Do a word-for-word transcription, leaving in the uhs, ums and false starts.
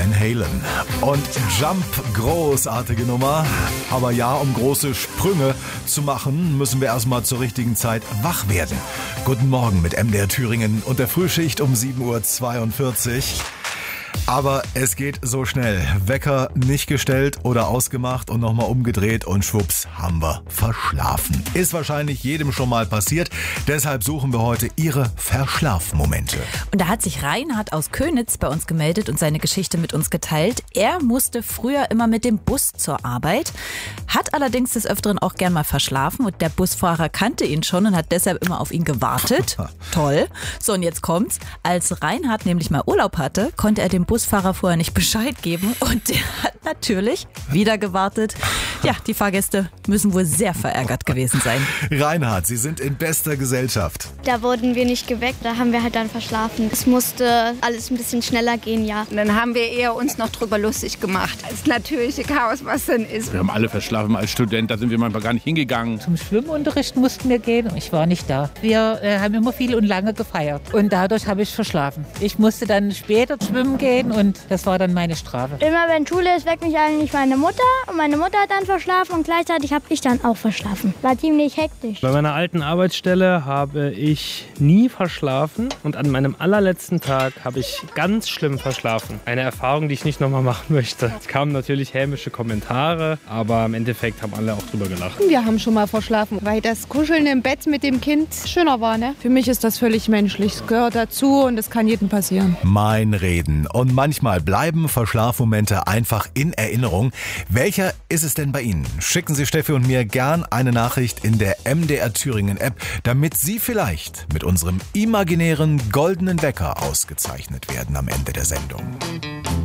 Van Halen. Und Jump, großartige Nummer. Aber ja, um große Sprünge zu machen, müssen wir erstmal zur richtigen Zeit wach werden. Guten Morgen mit M D R Thüringen und der Frühschicht um sieben Uhr zweiundvierzig. Aber es geht so schnell. Wecker nicht gestellt oder ausgemacht und nochmal umgedreht und schwupps haben wir verschlafen. Ist wahrscheinlich jedem schon mal passiert. Deshalb suchen wir heute Ihre Verschlafmomente. Und da hat sich Reinhard aus Könitz bei uns gemeldet und seine Geschichte mit uns geteilt. Er musste früher immer mit dem Bus zur Arbeit, hat allerdings des Öfteren auch gern mal verschlafen und der Busfahrer kannte ihn schon und hat deshalb immer auf ihn gewartet. Toll. So, und jetzt kommt's. Als Reinhard nämlich mal Urlaub hatte, konnte er dem Busfahrer vorher nicht Bescheid geben und der hat natürlich wieder gewartet. Ja, die Fahrgäste müssen wohl sehr verärgert gewesen sein. Reinhard, Sie sind in bester Gesellschaft. Da wurden wir nicht geweckt, da haben wir halt dann verschlafen. Es musste alles ein bisschen schneller gehen, ja. Und dann haben wir eher uns noch drüber lustig gemacht. Das natürliche Chaos, was dann ist. Wir haben alle verschlafen als Student, da sind wir manchmal gar nicht hingegangen. Zum Schwimmunterricht mussten wir gehen und ich war nicht da. Wir äh, haben immer viel und lange gefeiert und dadurch habe ich verschlafen. Ich musste dann später schwimmen gehen und das war dann meine Strafe. Immer wenn Schule ist, weckt mich eigentlich meine Mutter und meine Mutter hat dann verschlafen und gleichzeitig habe ich dann auch verschlafen. War ziemlich hektisch. Bei meiner alten Arbeitsstelle habe ich nie verschlafen und an meinem allerletzten Tag habe ich ganz schlimm verschlafen. Eine Erfahrung, die ich nicht nochmal machen möchte. Es kamen natürlich hämische Kommentare, aber im Endeffekt haben alle auch drüber gelacht. Wir haben schon mal verschlafen, weil das Kuscheln im Bett mit dem Kind schöner war, ne? Für mich ist das völlig menschlich. Es gehört dazu und es kann jedem passieren. Mein Reden. Und manchmal bleiben Verschlafmomente einfach in Erinnerung. Welcher ist es denn bei Ihnen? Schicken Sie Steffi und mir gern eine Nachricht in der M D R Thüringen App, damit Sie vielleicht mit unserem imaginären goldenen Wecker ausgezeichnet werden am Ende der Sendung.